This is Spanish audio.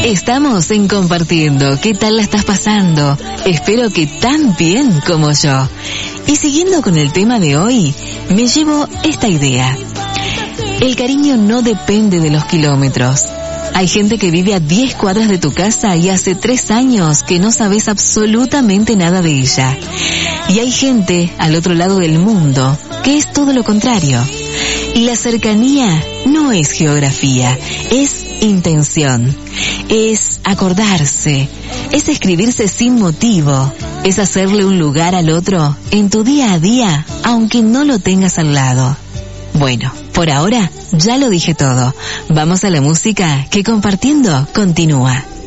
Estamos en Compartiendo. ¿Qué tal la estás pasando? Espero que tan bien como yo. Y siguiendo con el tema de hoy, me llevo esta idea. El cariño no depende de los kilómetros. Hay gente que vive a 10 cuadras de tu casa y hace 3 años que no sabes absolutamente nada de ella. Y hay gente al otro lado del mundo que es todo lo contrario. Y la cercanía no es geografía, es intención. Es acordarse, es escribirse sin motivo, es hacerle un lugar al otro en tu día a día, aunque no lo tengas al lado. Bueno, por ahora ya lo dije todo. Vamos a la música que Compartiendo continúa.